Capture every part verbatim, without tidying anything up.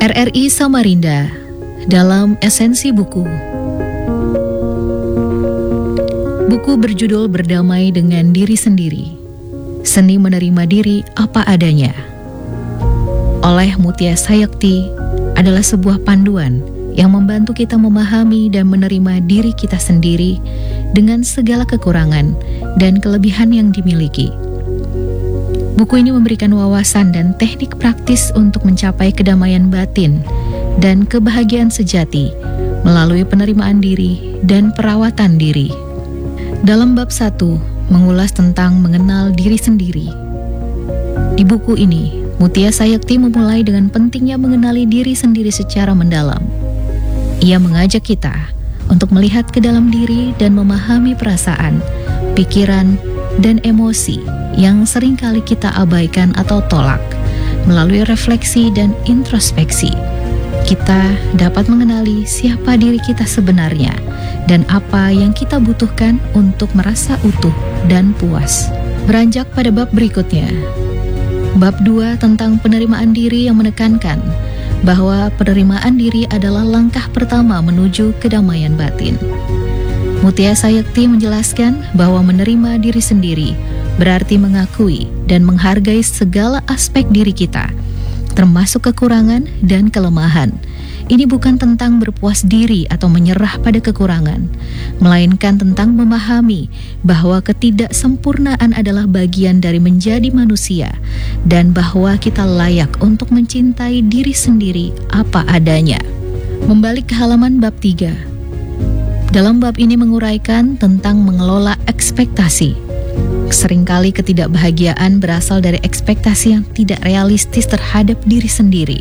R R I Samarinda dalam esensi buku. Buku berjudul Berdamai dengan Diri Sendiri, Seni Menerima Diri Apa Adanya oleh Mutia Sayakti adalah sebuah panduan yang membantu kita memahami dan menerima diri kita sendiri dengan segala kekurangan dan kelebihan yang dimiliki. Buku ini memberikan wawasan dan teknik praktis untuk mencapai kedamaian batin dan kebahagiaan sejati melalui penerimaan diri dan perawatan diri. Dalam bab satu, mengulas tentang mengenal diri sendiri. Di buku ini, Mutia Sayakti memulai dengan pentingnya mengenali diri sendiri secara mendalam. Ia mengajak kita untuk melihat ke dalam diri dan memahami perasaan, pikiran, dan emosi yang seringkali kita abaikan atau tolak. Melalui refleksi dan introspeksi, kita dapat mengenali siapa diri kita sebenarnya dan apa yang kita butuhkan untuk merasa utuh dan puas. Beranjak pada bab berikutnya, bab dua tentang penerimaan diri yang menekankan bahwa penerimaan diri adalah langkah pertama menuju kedamaian batin. Mutia Sayakti menjelaskan bahwa menerima diri sendiri berarti mengakui dan menghargai segala aspek diri kita, termasuk kekurangan dan kelemahan. Ini bukan tentang berpuas diri atau menyerah pada kekurangan, melainkan tentang memahami bahwa ketidaksempurnaan adalah bagian dari menjadi manusia dan bahwa kita layak untuk mencintai diri sendiri apa adanya. Membalik ke halaman bab tiga. Dalam bab ini menguraikan tentang mengelola ekspektasi. Seringkali ketidakbahagiaan berasal dari ekspektasi yang tidak realistis terhadap diri sendiri.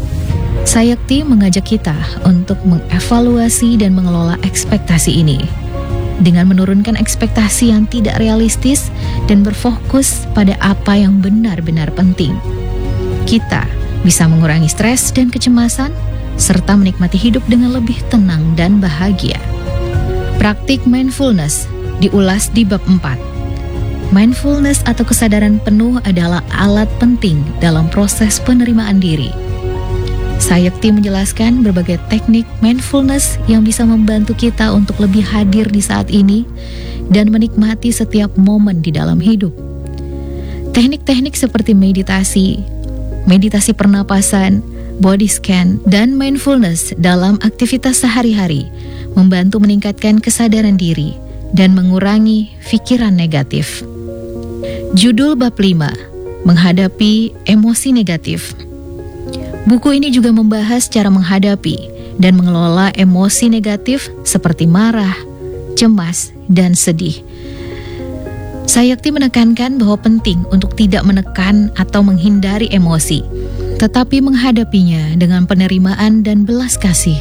Sayakti mengajak kita untuk mengevaluasi dan mengelola ekspektasi ini dengan menurunkan ekspektasi yang tidak realistis dan berfokus pada apa yang benar-benar penting. Kita bisa mengurangi stres dan kecemasan serta menikmati hidup dengan lebih tenang dan bahagia. Praktik mindfulness diulas di bab empat. Mindfulness atau kesadaran penuh adalah alat penting dalam proses penerimaan diri. Sayakti menjelaskan berbagai teknik mindfulness yang bisa membantu kita untuk lebih hadir di saat ini dan menikmati setiap momen di dalam hidup. Teknik-teknik seperti meditasi, meditasi pernapasan, body scan, dan mindfulness dalam aktivitas sehari-hari membantu meningkatkan kesadaran diri dan mengurangi pikiran negatif. Judul bab lima, menghadapi emosi negatif. Buku ini juga membahas cara menghadapi dan mengelola emosi negatif seperti marah, cemas, dan sedih. Sayakti menekankan bahwa penting untuk tidak menekan atau menghindari emosi, tetapi menghadapinya dengan penerimaan dan belas kasih.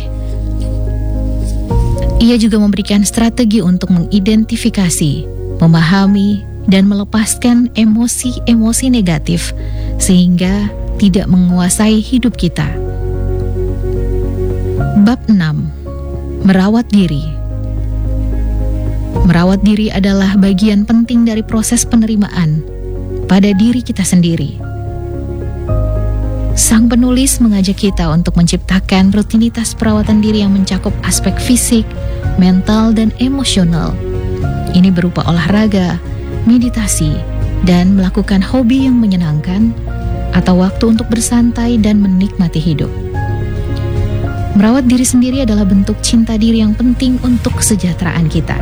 Ia juga memberikan strategi untuk mengidentifikasi, memahami, dan melepaskan emosi-emosi negatif sehingga tidak menguasai hidup kita. Bab enam. Merawat diri. Merawat diri adalah bagian penting dari proses penerimaan pada diri kita sendiri. Sang penulis mengajak kita untuk menciptakan rutinitas perawatan diri yang mencakup aspek fisik, mental, dan emosional. Ini berupa olahraga, meditasi, dan melakukan hobi yang menyenangkan, atau waktu untuk bersantai dan menikmati hidup. Merawat diri sendiri adalah bentuk cinta diri yang penting untuk kesejahteraan kita.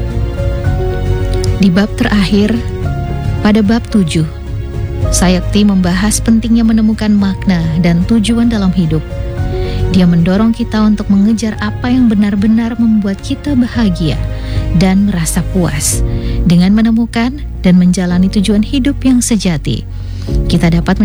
Di bab terakhir, pada bab tujuh, Sayakti membahas pentingnya menemukan makna dan tujuan dalam hidup. Dia mendorong kita untuk mengejar apa yang benar-benar membuat kita bahagia dan merasa puas. Dengan menemukan dan menjalani tujuan hidup yang sejati, kita dapat